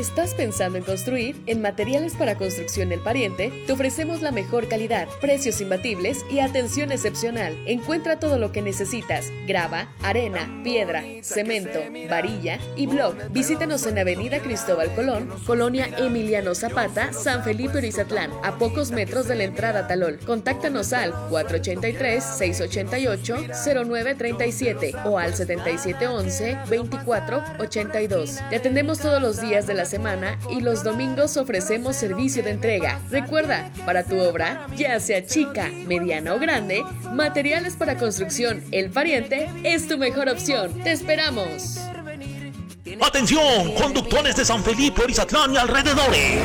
¿Estás pensando en construir? En Materiales para Construcción El Pariente te ofrecemos la mejor calidad, precios imbatibles y atención excepcional. Encuentra todo lo que necesitas: grava, arena, piedra, cemento, varilla y block. Visítanos en Avenida Cristóbal Colón, Colonia Emiliano Zapata, San Felipe Orizatlán, a pocos metros de la entrada a Talol. Contáctanos al 483-688-0937 o al 7711-2482. Te atendemos todos los días de la semana y los domingos ofrecemos servicio de entrega. Recuerda, para tu obra, ya sea chica, mediana o grande, Materiales para Construcción El Pariente es tu mejor opción. ¡Te esperamos! ¡Atención! Conductores de San Felipe, Orizatlán y alrededores.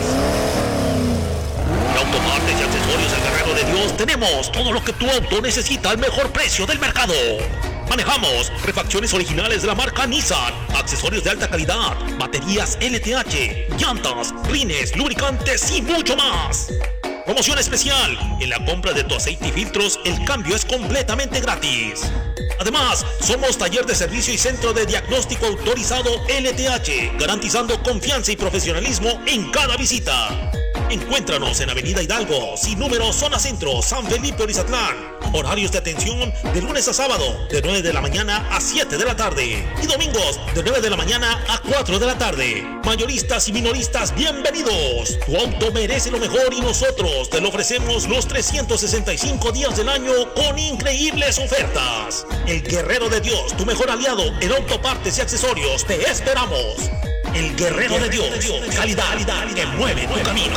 En Autopartes y Accesorios El Guerrero de Dios tenemos todo lo que tu auto necesita al mejor precio del mercado. Manejamos refacciones originales de la marca Nissan, accesorios de alta calidad, baterías LTH, llantas, rines, lubricantes y mucho más. Promoción especial: en la compra de tu aceite y filtros, el cambio es completamente gratis. Además, somos taller de servicio y centro de diagnóstico autorizado LTH, garantizando confianza y profesionalismo en cada visita. Encuéntranos en Avenida Hidalgo, sin número, zona centro, San Felipe Orizatlán. Horarios de atención de lunes a sábado, de 9 de la mañana a 7 de la tarde. Y domingos, de 9 de la mañana a 4 de la tarde. Mayoristas y minoristas, bienvenidos. Tu auto merece lo mejor y nosotros te lo ofrecemos los 365 días del año con increíbles ofertas. El Guerrero de Dios, tu mejor aliado en autopartes y accesorios. Te esperamos. El Guerrero de Dios, calidad que mueve tu camino.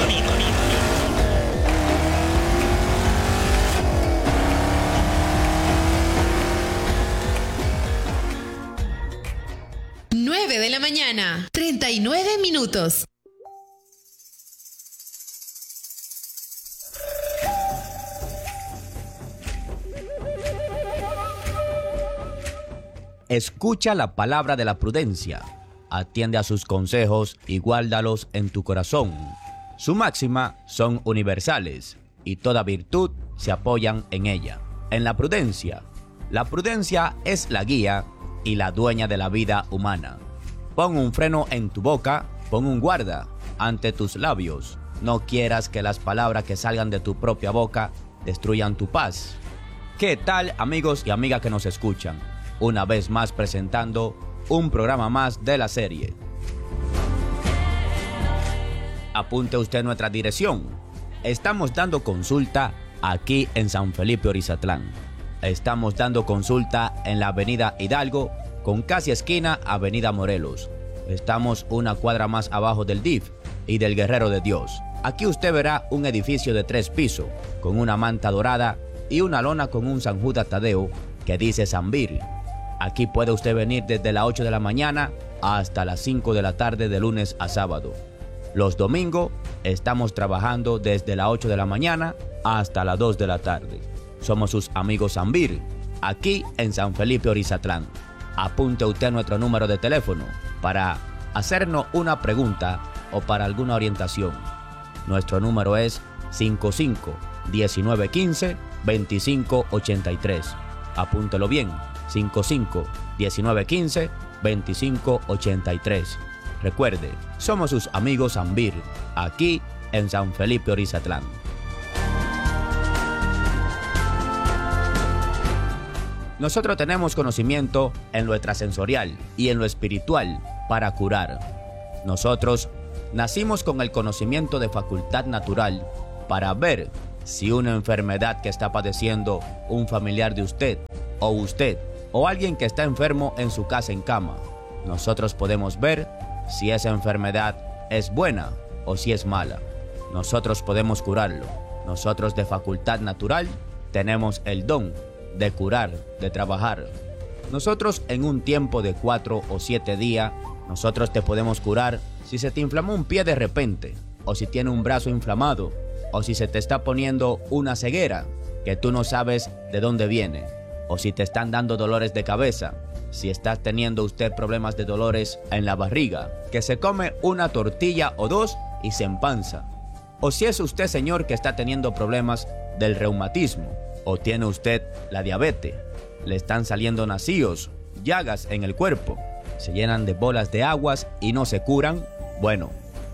9 de la mañana, 39 minutos. Escucha la palabra de la prudencia. Atiende a sus consejos y guárdalos en tu corazón. Su máxima son universales y toda virtud se apoyan en ella. En la prudencia es la guía y la dueña de la vida humana. Pon un freno en tu boca, pon un guarda ante tus labios. No quieras que las palabras que salgan de tu propia boca destruyan tu paz. ¿Qué tal, amigos y amigas que nos escuchan? Una vez más presentando un programa más de la serie. Apunte usted nuestra dirección. Estamos dando consulta aquí en San Felipe Orizatlán. Estamos dando consulta en la Avenida Hidalgo con casi esquina Avenida Morelos. Estamos una cuadra más abajo del DIF y del Guerrero de Dios. Aquí usted verá un edificio de 3 pisos con una manta dorada y una lona con un San Judas Tadeo que dice Sanvir. Aquí puede usted venir desde las 8 de la mañana hasta las 5 de la tarde de lunes a sábado. Los domingos estamos trabajando desde las 8 de la mañana hasta las 2 de la tarde. Somos sus amigos Sanvir, aquí en San Felipe Orizatlán. Apunte usted nuestro número de teléfono para hacernos una pregunta o para alguna orientación. Nuestro número es 55-1915-2583. Apúntelo bien. 55-1915-2583. Recuerde, somos sus amigos Sanvir, aquí en San Felipe Orizatlán. Nosotros tenemos conocimiento en lo extrasensorial y en lo espiritual para curar. Nosotros nacimos con el conocimiento de facultad natural para ver si una enfermedad que está padeciendo un familiar de usted o alguien que está enfermo en su casa en cama, nosotros podemos ver si esa enfermedad es buena o si es mala. Nosotros podemos curarlo. Nosotros de facultad natural tenemos el don de curar, de trabajar. Nosotros en un tiempo de 4 o 7 días, nosotros te podemos curar si se te inflamó un pie de repente, o si tiene un brazo inflamado, o si se te está poniendo una ceguera que tú no sabes de dónde viene, o si te están dando dolores de cabeza, si está teniendo usted problemas de dolores en la barriga, que se come una tortilla o 2 y se empanza, o si es usted, señor, que está teniendo problemas del reumatismo, o tiene usted la diabetes, le están saliendo nacíos, llagas en el cuerpo, se llenan de bolas de aguas y no se curan. Bueno,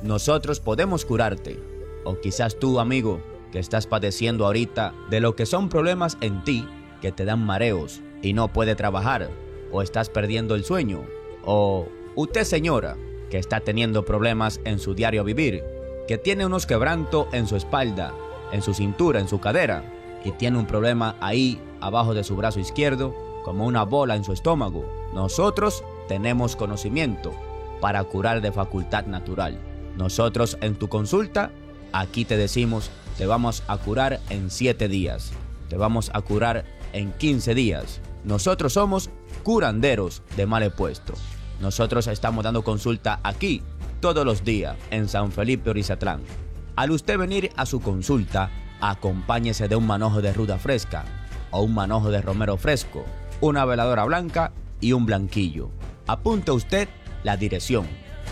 nosotros podemos curarte. O quizás tú, amigo, que estás padeciendo ahorita de lo que son problemas en ti que te dan mareos y no puede trabajar, o estás perdiendo el sueño, o usted, señora, que está teniendo problemas en su diario vivir, que tiene unos quebrantos en su espalda, en su cintura, en su cadera, y tiene un problema ahí abajo de su brazo izquierdo, como una bola en su estómago. Nosotros tenemos conocimiento para curar de facultad natural. Nosotros en tu consulta, aquí te decimos, te vamos a curar en 7 días, te vamos a curar en 15 días. Nosotros somos curanderos de mal puesto. Nosotros estamos dando consulta aquí todos los días en San Felipe Orizatlán. Al usted venir a su consulta, acompáñese de un manojo de ruda fresca o un manojo de romero fresco, una veladora blanca y un blanquillo. Apunte usted la dirección.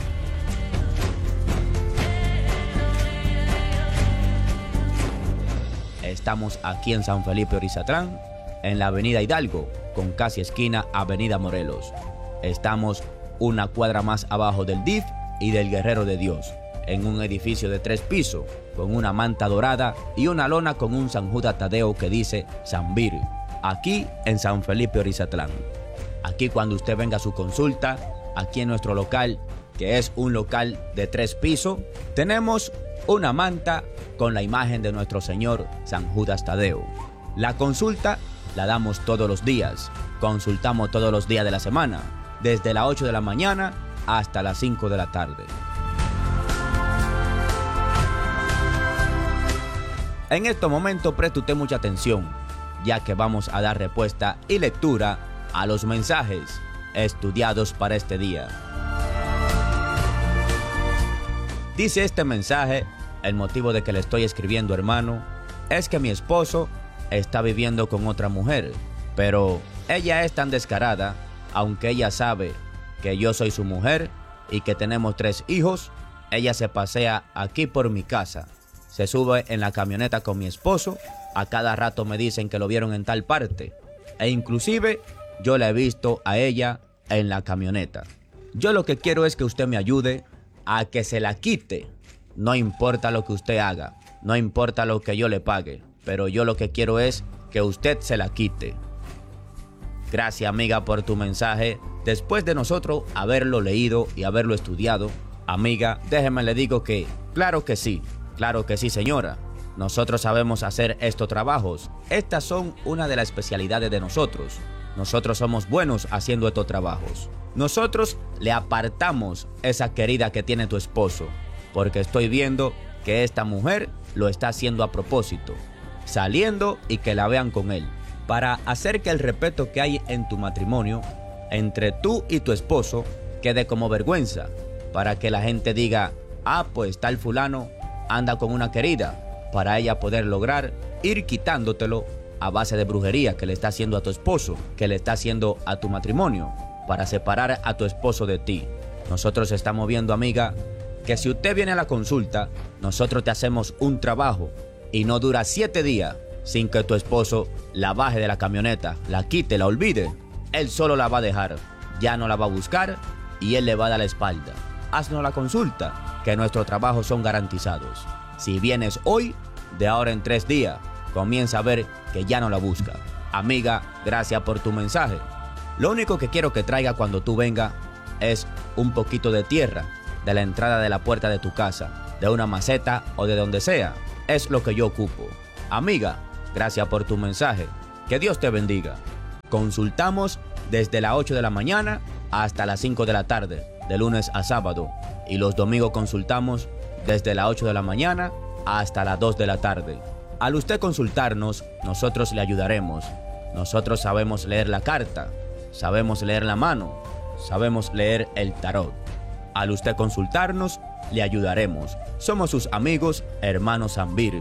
Estamos aquí en San Felipe Orizatlán, en la avenida Hidalgo, con casi esquina avenida Morelos. Estamos una cuadra más abajo del DIF y del Guerrero de Dios, en un edificio de 3 pisos, con una manta dorada y una lona con un San Judas Tadeo que dice San Vir, aquí en San Felipe Orizatlán. Aquí cuando usted venga a su consulta, aquí en nuestro local, que es un local de 3 pisos, tenemos una manta con la imagen de nuestro Señor San Judas Tadeo. La consulta la damos todos los días, consultamos todos los días de la semana, desde las 8 de la mañana hasta las 5 de la tarde. En este momento preste usted mucha atención, ya que vamos a dar respuesta y lectura a los mensajes estudiados para este día. Dice este mensaje: el motivo de que le estoy escribiendo, hermano, es que mi esposo está viviendo con otra mujer, pero ella es tan descarada, aunque ella sabe que yo soy su mujer y que tenemos 3 hijos, ella se pasea aquí por mi casa, se sube en la camioneta con mi esposo, a cada rato me dicen que lo vieron en tal parte, e inclusive yo la he visto a ella en la camioneta. Yo lo que quiero es que usted me ayude a que se la quite. No importa lo que usted haga, no importa lo que yo le pague, pero yo lo que quiero es que usted se la quite. Gracias, amiga, por tu mensaje. Después de nosotros haberlo leído y haberlo estudiado, amiga, déjeme le digo que claro que sí, señora. Nosotros sabemos hacer estos trabajos. Estas son una de las especialidades de nosotros. Nosotros somos buenos haciendo estos trabajos. Nosotros le apartamos esa querida que tiene tu esposo, porque estoy viendo que esta mujer lo está haciendo a propósito, saliendo y que la vean con él, para hacer que el respeto que hay en tu matrimonio, entre tú y tu esposo, quede como vergüenza, para que la gente diga, ah, pues tal fulano anda con una querida, para ella poder lograr ir quitándotelo a base de brujería que le está haciendo a tu esposo, que le está haciendo a tu matrimonio, para separar a tu esposo de ti. Nosotros estamos viendo, amiga, que si usted viene a la consulta, nosotros te hacemos un trabajo y no dura 7 días sin que tu esposo la baje de la camioneta, la quite, la olvide. Él solo la va a dejar, ya no la va a buscar y él le va a dar la espalda. Haznos la consulta, que nuestros trabajos son garantizados. Si vienes hoy, de ahora en 3 días, comienza a ver que ya no la busca. Amiga, gracias por tu mensaje. Lo único que quiero que traiga cuando tú vengas es un poquito de tierra de la entrada de la puerta de tu casa, de una maceta o de donde sea. Es lo que yo ocupo. Amiga, gracias por tu mensaje. Que Dios te bendiga. Consultamos desde las 8 de la mañana hasta las 5 de la tarde, de lunes a sábado. Y los domingos consultamos desde las 8 de la mañana hasta las 2 de la tarde. Al usted consultarnos, nosotros le ayudaremos. Nosotros sabemos leer la carta, sabemos leer la mano, sabemos leer el tarot. Al usted consultarnos, le ayudaremos. Somos sus amigos, hermanos Zambir.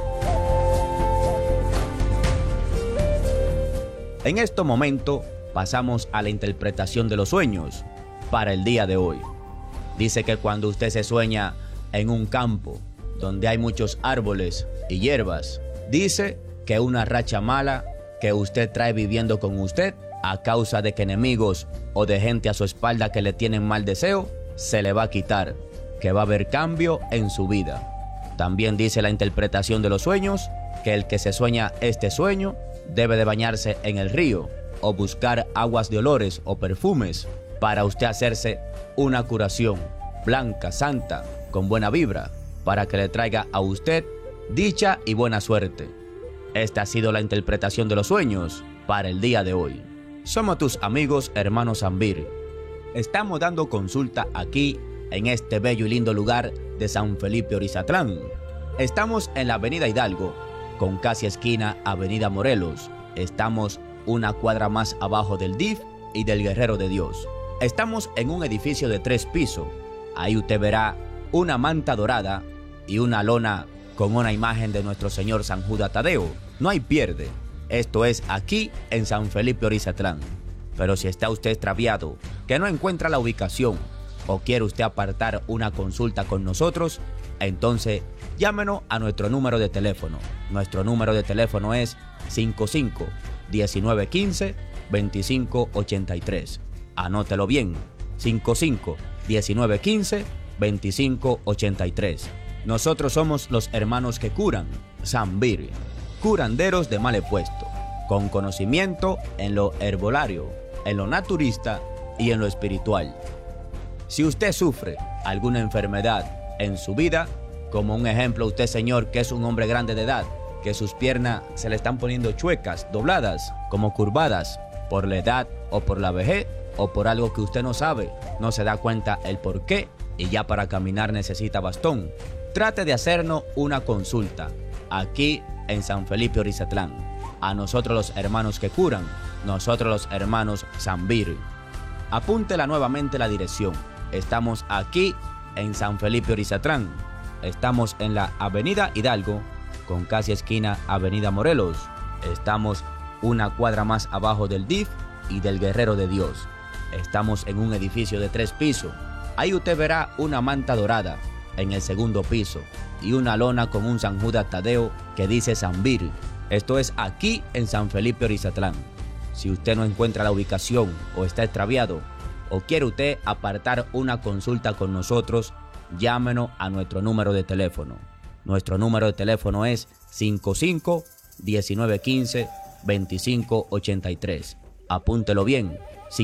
En este momento pasamos a la interpretación de los sueños para el día de hoy. Dice que cuando usted se sueña en un campo donde hay muchos árboles y hierbas, dice que una racha mala que usted trae viviendo con usted a causa de que enemigos o de gente a su espalda que le tienen mal deseo, se le va a quitar. que va a haber cambio en su vida. También dice la interpretación de los sueños que el que se sueña este sueño debe de bañarse en el río o buscar aguas de olores o perfumes para usted hacerse una curación blanca, santa, con buena vibra, para que le traiga a usted dicha y buena suerte. Esta ha sido la interpretación de los sueños para el día de hoy. Somos tus amigos hermanos Zambir. Estamos dando consulta aquí en este bello y lindo lugar de San Felipe Orizatlán. Estamos en la avenida Hidalgo, con casi esquina avenida Morelos. Estamos una cuadra más abajo del DIF y del Guerrero de Dios. Estamos en un edificio de 3 pisos. Ahí usted verá una manta dorada y una lona con una imagen de nuestro Señor San Judas Tadeo. No hay pierde. Esto es aquí en San Felipe Orizatlán. Pero si está usted extraviado, que no encuentra la ubicación o quiere usted apartar una consulta con nosotros, entonces llámenos a nuestro número de teléfono. Nuestro número de teléfono es 55-1915-2583. Anótelo bien, 55-1915-2583. Nosotros somos los hermanos que curan, Zambir, curanderos de mal puesto, con conocimiento en lo herbolario, en lo naturista y en lo espiritual. Si usted sufre alguna enfermedad en su vida, como un ejemplo usted, señor, que es un hombre grande de edad, que sus piernas se le están poniendo chuecas, dobladas, como curvadas, por la edad o por la vejez, o por algo que usted no sabe, no se da cuenta el por qué, y ya para caminar necesita bastón, trate de hacernos una consulta aquí en San Felipe Orizatlán. A nosotros los hermanos que curan, nosotros los hermanos Zambir. Apúntela nuevamente la dirección. Estamos aquí en San Felipe Orizatlán. Estamos en la avenida Hidalgo, con casi esquina avenida Morelos. Estamos una cuadra más abajo del DIF y del Guerrero de Dios. Estamos en un edificio de 3 pisos. Ahí usted verá una manta dorada en el segundo piso y una lona con un San Judas Tadeo que dice Zambir. Esto es aquí en San Felipe Orizatlán. Si usted no encuentra la ubicación o está extraviado o quiere usted apartar una consulta con nosotros, llámenos a nuestro número de teléfono. Nuestro número de teléfono es 55-1915-2583. Apúntelo bien,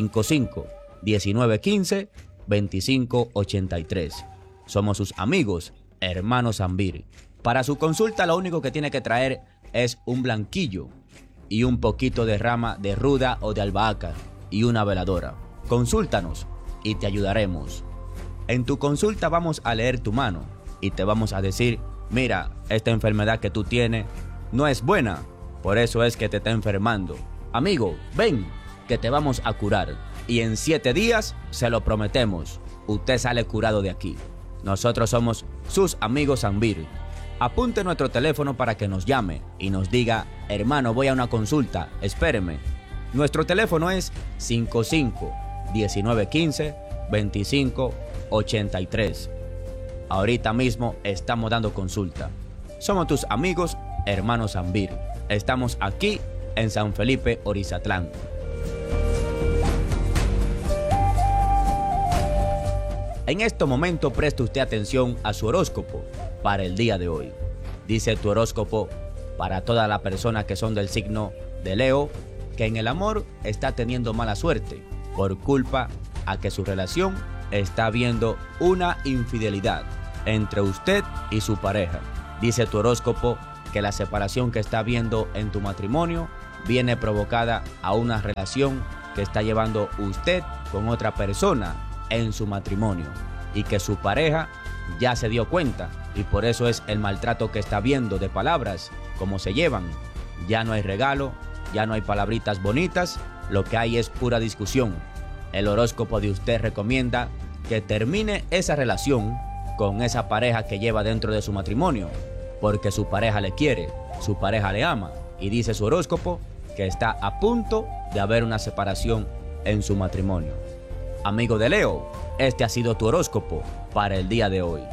55-1915-2583. Somos sus amigos, hermanos Zambir. Para su consulta lo único que tiene que traer es un blanquillo y un poquito de rama de ruda o de albahaca y una veladora. Consúltanos y te ayudaremos. En tu consulta vamos a leer tu mano y te vamos a decir: mira, esta enfermedad que tú tienes no es buena, por eso es que te está enfermando. Amigo, ven, que te vamos a curar. Y en 7 días, se lo prometemos, usted sale curado de aquí. Nosotros somos sus amigos Zambir. Apunte nuestro teléfono para que nos llame y nos diga: hermano, voy a una consulta, espéreme. Nuestro teléfono es 55-1915-2583. Ahorita mismo estamos dando consulta. Somos tus amigos, hermanos Zambir. Estamos aquí en San Felipe Orizatlán. En este momento preste usted atención a su horóscopo para el día de hoy. Dice tu horóscopo para todas las personas que son del signo de Leo, que en el amor está teniendo mala suerte por culpa a que su relación está habiendo una infidelidad entre usted y su pareja. Dice tu horóscopo que la separación que está habiendo en tu matrimonio viene provocada a una relación que está llevando usted con otra persona en su matrimonio y que su pareja ya se dio cuenta y por eso es el maltrato que está viendo de palabras, cómo se llevan. Ya no hay regalo, ya no hay palabritas bonitas, lo que hay es pura discusión. El horóscopo de usted recomienda que termine esa relación con esa pareja que lleva dentro de su matrimonio, porque su pareja le quiere, su pareja le ama, y dice su horóscopo que está a punto de haber una separación en su matrimonio. Amigo de Leo, este ha sido tu horóscopo para el día de hoy.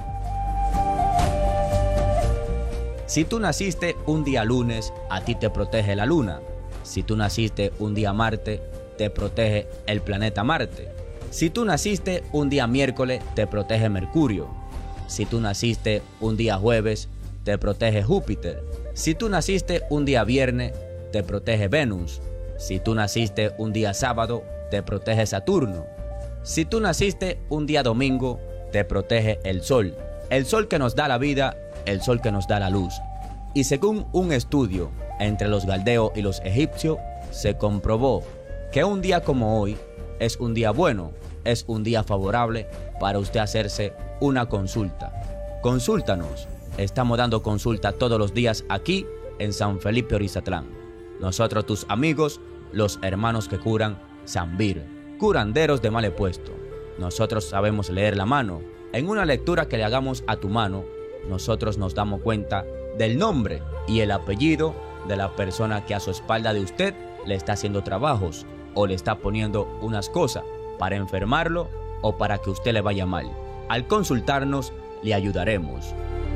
Si tú naciste un día lunes, a ti te protege la luna. Si tú naciste un día martes, te protege el planeta Marte. Si tú naciste un día miércoles, te protege Mercurio. Si tú naciste un día jueves, te protege Júpiter. Si tú naciste un día viernes, te protege Venus. Si tú naciste un día sábado, te protege Saturno. Si tú naciste un día domingo, te protege el Sol. El Sol que nos da la vida, el Sol que nos da la luz. Y según un estudio entre los galdeos y los egipcios, se comprobó que un día como hoy es un día bueno, es un día favorable para usted hacerse una consulta. Consúltanos. Estamos dando consulta todos los días aquí en San Felipe Orizatlán. Nosotros, tus amigos, los hermanos que curan Sambir, curanderos de mal puesto. Nosotros sabemos leer la mano. En una lectura que le hagamos a tu mano, nosotros nos damos cuenta del nombre y el apellido de la persona que a su espalda de usted le está haciendo trabajos o le está poniendo unas cosas para enfermarlo o para que usted le vaya mal. Al consultarnos, le ayudaremos.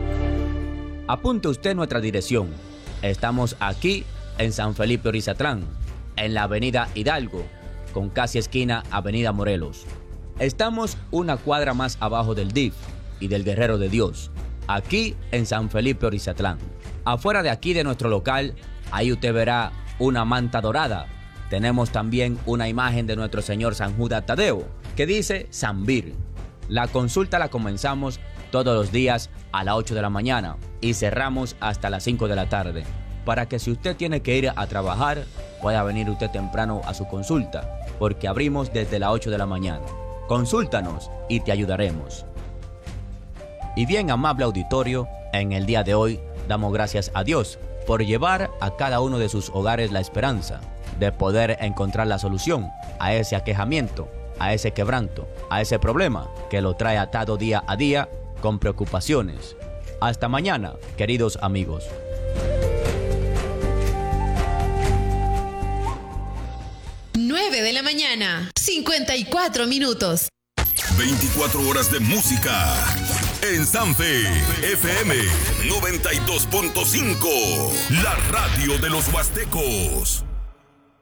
Apunte usted nuestra dirección. Estamos aquí en San Felipe Orizatlán, en la avenida Hidalgo, con casi esquina avenida Morelos. Estamos una cuadra más abajo del DIF y del Guerrero de Dios, aquí en San Felipe Orizatlán. Afuera de aquí de nuestro local, ahí usted verá una manta dorada. Tenemos también una imagen de nuestro Señor San Judas Tadeo, que dice Sambir. La consulta la comenzamos todos los días a las 8 de la mañana y cerramos hasta las 5 de la tarde, para que si usted tiene que ir a trabajar, pueda venir usted temprano a su consulta, porque abrimos desde las 8 de la mañana. Consúltanos y te ayudaremos. Y bien, amable auditorio, en el día de hoy damos gracias a Dios por llevar a cada uno de sus hogares la esperanza de poder encontrar la solución a ese aquejamiento, a ese quebranto, a ese problema que lo trae atado día a día con preocupaciones. Hasta mañana, queridos amigos. De la mañana, 54 minutos. 24 horas de música en Sanfe FM 92.5, la radio de los huastecos.